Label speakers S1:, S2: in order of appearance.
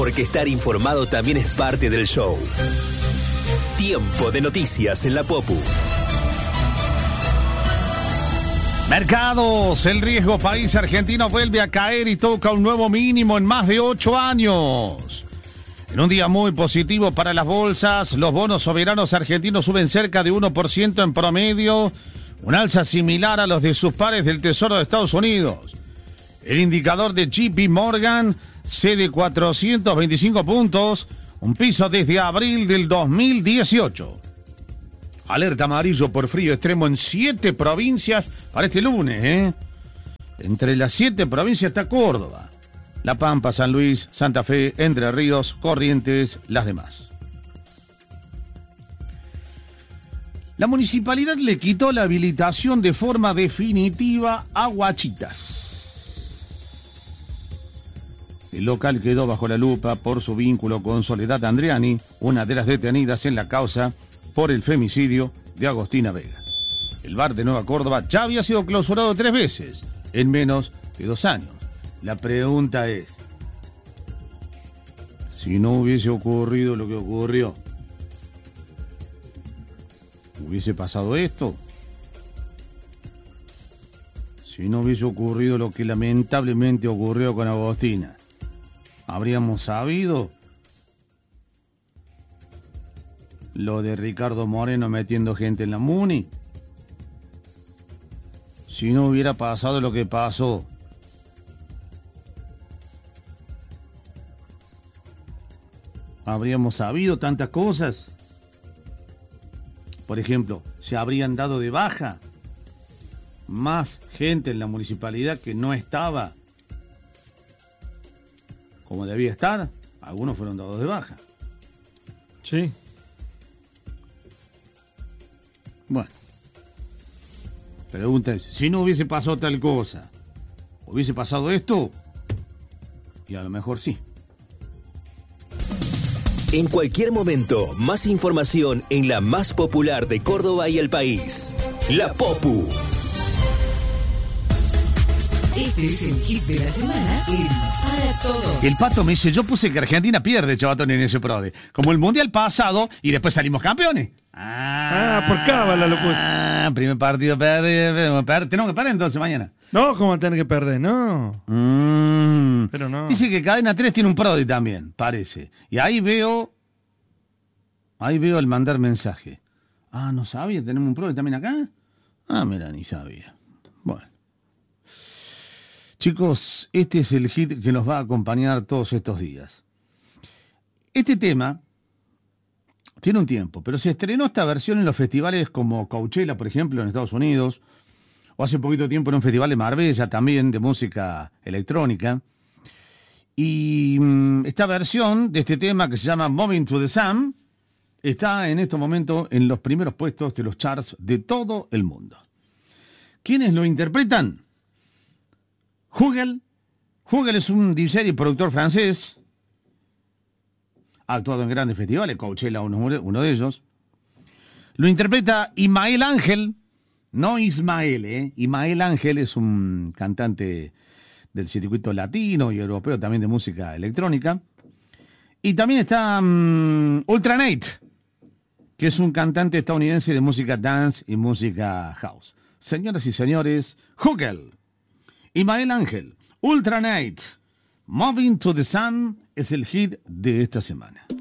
S1: porque estar informado también es parte del show. Tiempo de noticias en la Popu.
S2: Mercados, el riesgo país argentino vuelve a caer y toca un nuevo mínimo en más de 8 años. En un día muy positivo para las bolsas, los bonos soberanos argentinos suben cerca de 1% en promedio, un alza similar a los de sus pares del Tesoro de Estados Unidos. El indicador de JP Morgan cede 425 puntos, un piso desde abril del 2018. Alerta amarillo por frío extremo en 7 provincias para este lunes, Entre las 7 provincias está Córdoba, La Pampa, San Luis, Santa Fe, Entre Ríos, Corrientes, las demás. La municipalidad le quitó la habilitación de forma definitiva a Guachitas. El local quedó bajo la lupa por su vínculo con Soledad Andriani, una de las detenidas en la causa por el femicidio de Agostina Vega. El bar de Nueva Córdoba ya había sido clausurado 3 veces en menos de 2 años. La pregunta es, si no hubiese ocurrido lo que ocurrió, ¿hubiese pasado esto? Si no hubiese ocurrido lo que lamentablemente ocurrió con Agostina, ¿habríamos sabido lo de Ricardo Moreno metiendo gente en la Muni? Si no hubiera pasado lo que pasó, ¿habríamos sabido tantas cosas? Por ejemplo, ¿se habrían dado de baja más gente en la municipalidad que no estaba como debía estar? Algunos fueron dados de baja.
S3: Sí.
S2: Bueno, pregunta es, si no hubiese pasado tal cosa, ¿hubiese pasado esto? Y a lo mejor sí.
S1: En cualquier momento, más información en la más popular de Córdoba y el país. La Popu.
S4: Este es el hit de la semana en Para Todos.
S2: El Pato me dice, yo puse que Argentina pierde, chavatón, en ese PRODE. Como el Mundial pasado y después salimos campeones.
S3: Por cábala lo puse.
S2: Primer partido tenemos que perder entonces mañana.
S3: No, ¿cómo tener que perder? No. Pero no.
S2: Dice que Cadena 3 tiene un PRODE también, parece. Y ahí veo el mandar mensaje. No sabía, tenemos un PRODE también acá. Mira, ni sabía. Bueno. Chicos, este es el hit que nos va a acompañar todos estos días. Este tema tiene un tiempo, pero se estrenó esta versión en los festivales como Coachella, por ejemplo, en Estados Unidos, o hace poquito tiempo en un festival de Marbella también de música electrónica. Y esta versión de este tema que se llama Moving to the Sun está en este momento en los primeros puestos de los charts de todo el mundo. ¿Quiénes lo interpretan? Hugel. Hugel es un DJ y productor francés. Ha actuado en grandes festivales, Coachella uno de ellos. Lo interpreta Ismael Ángel. No Ismael, Ismael Ángel es un cantante del circuito latino y europeo, también de música electrónica. Y también está Ultra Nate, que es un cantante estadounidense de música dance y música house. Señoras y señores, Hugel, Ismael Ángel, Ultra Nate, Moving to the Sun es el hit de esta semana.